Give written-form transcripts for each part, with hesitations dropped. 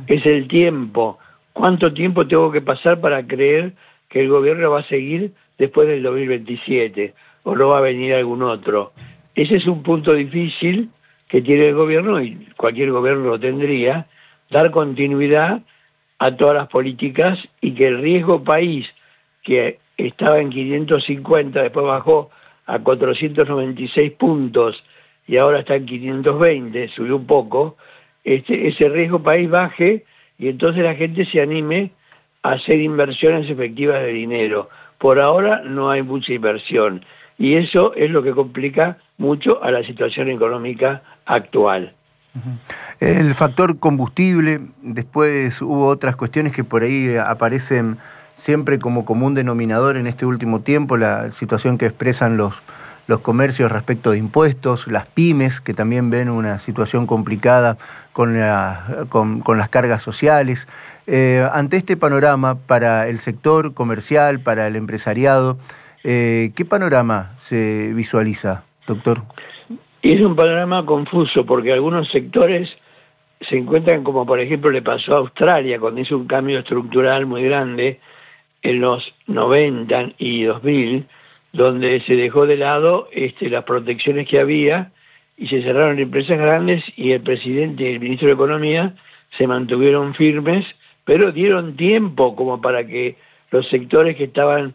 es el tiempo. ¿Cuánto tiempo tengo que pasar para creer que el gobierno va a seguir después del 2027 o no va a venir algún otro? Ese es un punto difícil que tiene el gobierno, y cualquier gobierno lo tendría, dar continuidad a todas las políticas, y que el riesgo país, que estaba en 550, después bajó a 496 puntos y ahora está en 520, subió un poco, ese riesgo país baje y entonces la gente se anime a hacer inversiones efectivas de dinero. Por ahora no hay mucha inversión y eso es lo que complica mucho a la situación económica actual. El factor combustible, después hubo otras cuestiones que por ahí aparecen siempre como común denominador en este último tiempo, la situación que expresan los comercios respecto de impuestos, las pymes, que también ven una situación complicada con las cargas sociales. Ante este panorama, para el sector comercial, para el empresariado, ¿qué panorama se visualiza, doctor? Es un panorama confuso porque algunos sectores se encuentran, como por ejemplo le pasó a Australia cuando hizo un cambio estructural muy grande en los 90 y 2000, donde se dejó de lado las protecciones que había y se cerraron empresas grandes, y el presidente y el ministro de Economía se mantuvieron firmes, pero dieron tiempo como para que los sectores que estaban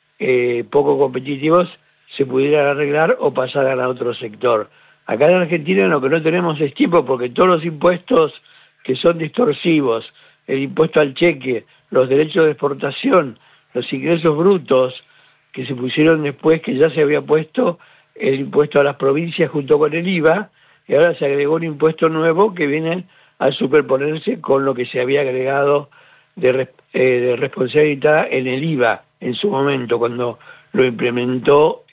poco competitivos se pudieran arreglar o pasaran a otro sector. Acá en Argentina lo que no tenemos es tiempo, porque todos los impuestos que son distorsivos, el impuesto al cheque, los derechos de exportación, los ingresos brutos, que se pusieron después que ya se había puesto el impuesto a las provincias junto con el IVA, y ahora se agregó un impuesto nuevo que viene a superponerse con lo que se había agregado de responsabilidad en el IVA en su momento, cuando lo implementó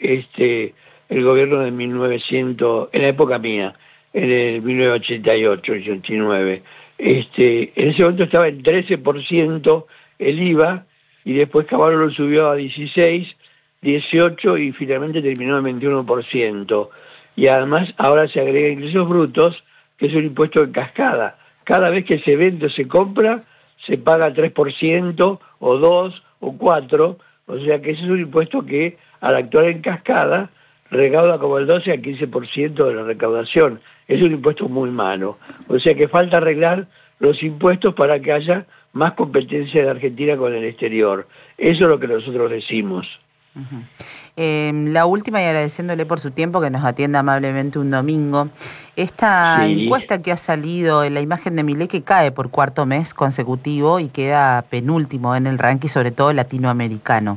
el gobierno de 1900, en la época mía, en el 1988, 89. En ese momento estaba en 13% el IVA, y después Cavallo lo subió a 16, 18 y finalmente terminó en 21%. Y además ahora se agrega ingresos brutos, que es un impuesto en cascada. Cada vez que se vende o se compra, se paga 3% o 2 o 4, o sea que ese es un impuesto que al actuar en cascada recauda como el 12 al 15% de la recaudación. Es un impuesto muy malo. O sea que falta arreglar los impuestos para que haya más competencia de Argentina con el exterior. Eso es lo que nosotros decimos. Uh-huh. La última, y agradeciéndole por su tiempo, que nos atienda amablemente un domingo. Esta encuesta que ha salido en la imagen de Milei, que cae por cuarto mes consecutivo y queda penúltimo en el ranking, sobre todo latinoamericano.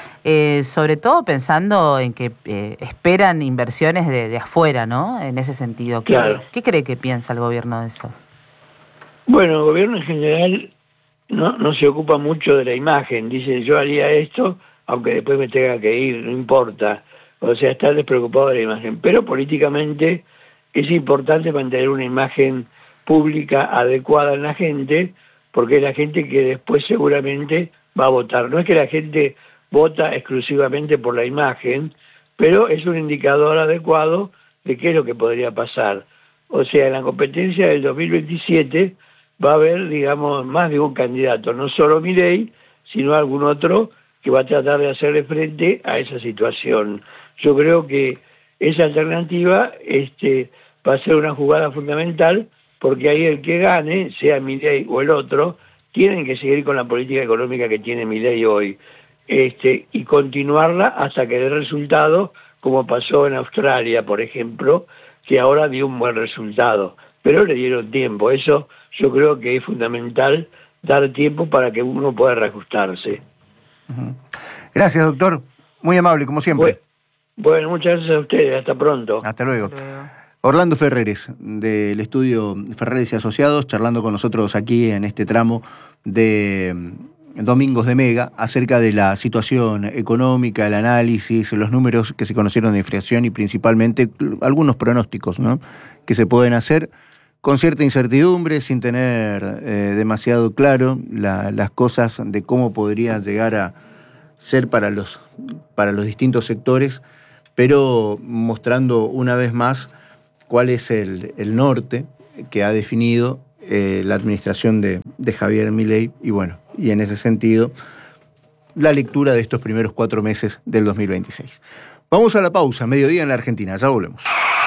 Sobre todo pensando en que esperan inversiones de afuera, ¿no? En ese sentido. Claro. ¿Qué cree que piensa el gobierno de eso? Bueno, el gobierno en general no se ocupa mucho de la imagen. Dice, yo haría esto, aunque después me tenga que ir, no importa. O sea, está despreocupado de la imagen. Pero políticamente es importante mantener una imagen pública adecuada en la gente, porque es la gente que después seguramente va a votar. No es que la gente vota exclusivamente por la imagen, pero es un indicador adecuado de qué es lo que podría pasar. O sea, en la competencia del 2027 va a haber, digamos, más de un candidato, no solo Milei, sino algún otro que va a tratar de hacerle frente a esa situación. Yo creo que esa alternativa va a ser una jugada fundamental, porque ahí el que gane, sea Milei o el otro, tienen que seguir con la política económica que tiene Milei hoy, y continuarla hasta que dé resultado, como pasó en Australia, por ejemplo, que ahora dio un buen resultado, pero le dieron tiempo. Eso yo creo que es fundamental, dar tiempo para que uno pueda reajustarse. Gracias, doctor. Muy amable, como siempre. Bueno, muchas gracias a ustedes. Hasta pronto. Hasta luego. Orlando Ferreres, del estudio Ferreres y Asociados, charlando con nosotros aquí en este tramo de Domingos de Mega, acerca de la situación económica, el análisis, los números que se conocieron de inflación y principalmente algunos pronósticos, ¿no?, que se pueden hacer con cierta incertidumbre, sin tener demasiado claro las cosas de cómo podría llegar a ser para los distintos sectores, pero mostrando una vez más cuál es el norte que ha definido la administración de de Javier Milei, y bueno, y en ese sentido, la lectura de estos primeros 4 meses del 2026. Vamos a la pausa, mediodía en la Argentina, ya volvemos.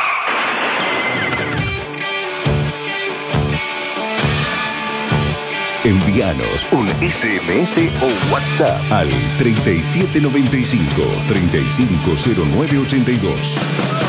Envíanos un SMS o WhatsApp al 3795-350982.